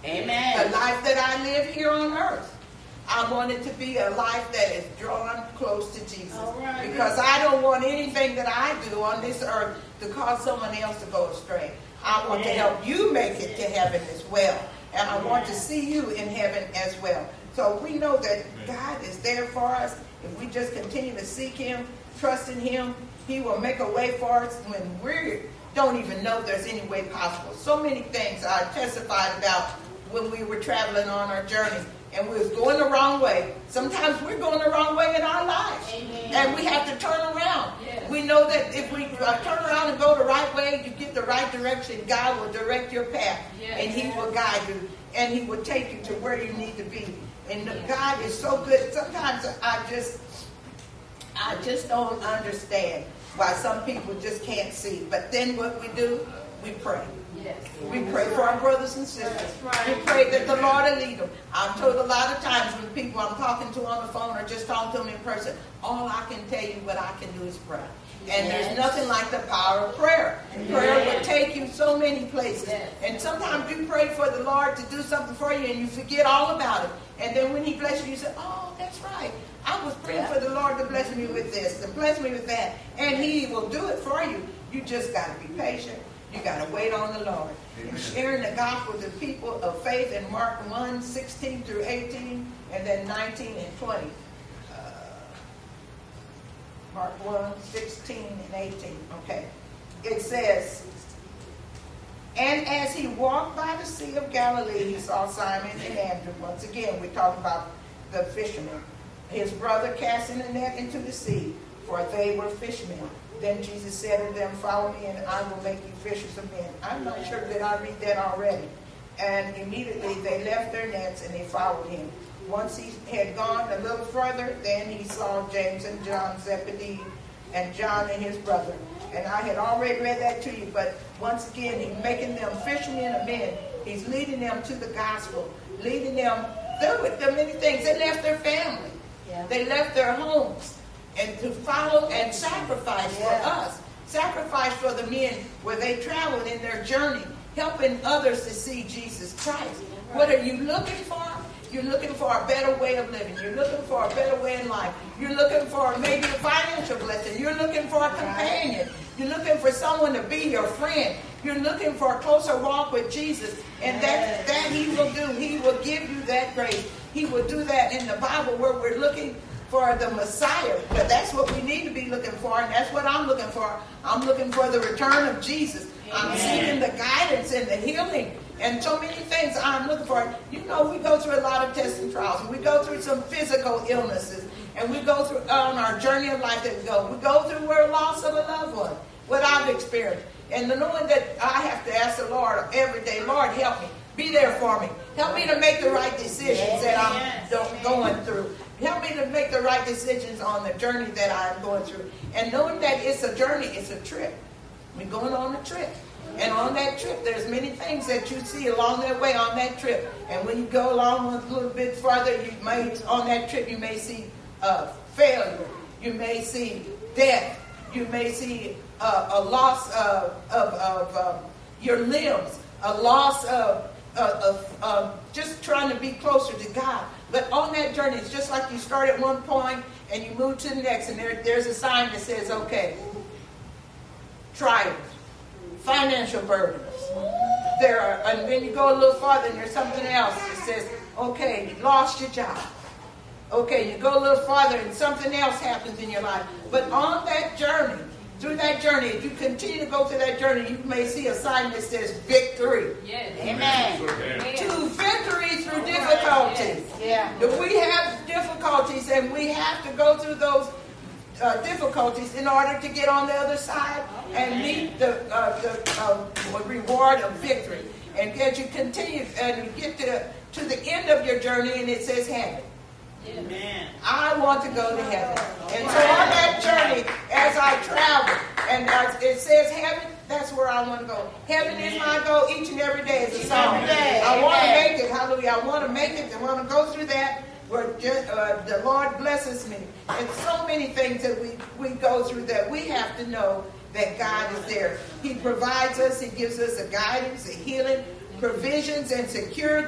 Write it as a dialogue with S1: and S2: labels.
S1: Amen.
S2: The life that I live here on earth, I want it to be a life that is drawn close to Jesus. Right. Because I don't want anything that I do on this earth to cause someone else to go astray. I want to help you make it to heaven as well. And I want to see you in heaven as well. So we know that God is there for us. If we just continue to seek him, trust in him, he will make a way for us when we don't even know there's any way possible. So many things I testified about when we were traveling on our journey. And we was going the wrong way. Sometimes we're going the wrong way in our lives. Amen. And we have to turn around. Yes. We know that if we turn around and go the right way, you get the right direction, God will direct your path. Yes. And he will guide you. And he will take you to where you need to be. And God is so good. Sometimes I just don't understand why some people just can't see. But then what we do, we pray. Yes. We pray for our brothers and sisters. Right. We pray that the Lord will lead them. I'm told a lot of times when people I'm talking to on the phone or just talking to them in person, all I can tell you what I can do is pray. And there's nothing like the power of prayer. Prayer will take you so many places. And sometimes you pray for the Lord to do something for you and you forget all about it. And then when he blesses you, you say, oh, that's right. I was praying for the Lord to bless me with this, to bless me with that. And he will do it for you. You just got to be patient. You got to wait on the Lord. Amen. And sharing the gospel with the people of faith in Mark 1, 16 through 18, and then 19 and 20. Mark 1, 16 and 18. Okay. It says, and as he walked by the Sea of Galilee, he saw Simon and Andrew. Once again, we're talking about the fishermen. His brother casting a net into the sea, for they were fishermen. Then Jesus said to them, follow me and I will make you fishers of men. I'm not sure that I read that already. And immediately they left their nets and they followed him. Once he had gone a little further, then he saw James and John, Zebedee, and John and his brother. And I had already read that to you, but once again, he's making them fishermen of men. He's leading them to the gospel, leading them through the many things. They left their family. Yeah. They left their homes. And to follow and sacrifice for us. Sacrifice for the men where they traveled in their journey, helping others to see Jesus Christ. What are you looking for? You're looking for a better way of living. You're looking for a better way in life. You're looking for maybe a financial blessing. You're looking for a companion. You're looking for someone to be your friend. You're looking for a closer walk with Jesus. And that he will do. He will give you that grace. He will do that in the Bible where we're looking for the Messiah. But that's what we need to be looking for, and that's what I'm looking for. I'm looking for the return of Jesus. Amen. I'm seeking the guidance and the healing and so many things I'm looking for. You know, we go through a lot of tests and trials, and we go through some physical illnesses, and we go through on our journey of life that we go through where loss of a loved one, what I've experienced. And the knowing that I have to ask the Lord every day, Lord, help me. Be there for me. Help me to make the right decisions that I'm going through. Help me to make the right decisions on the journey that I'm going through. And knowing that it's a journey, it's a trip. We're going on a trip. And on that trip, there's many things that you see along that way on that trip. And when you go along a little bit further, on that trip, you may see failure. You may see death. You may see a loss of your limbs, a loss of just trying to be closer to God. But on that journey, it's just like you start at one point and you move to the next, and there's a sign that says, okay, trials, financial burdens. And then you go a little farther and there's something else that says, okay, you lost your job. Okay, you go a little farther and something else happens in your life. But on that journey, through that journey, if you continue to go through that journey, you may see a sign that says victory. Yes. Amen. To victory through difficulties. Yes. Yeah. If we have difficulties and we have to go through those difficulties in order to get on the other side and meet the reward of victory. And as you continue and you get to the end of your journey and it says heaven. Amen. I want to go to heaven. And so on that journey, as I travel, and it says heaven, that's where I want to go. Heaven is my goal each and every day. It's a song. I want to make it. Hallelujah. I want to make it. I want to go through that where the Lord blesses me. And so many things that we go through that we have to know that God is there. He provides us. He gives us a guidance, a healing, provisions, and security.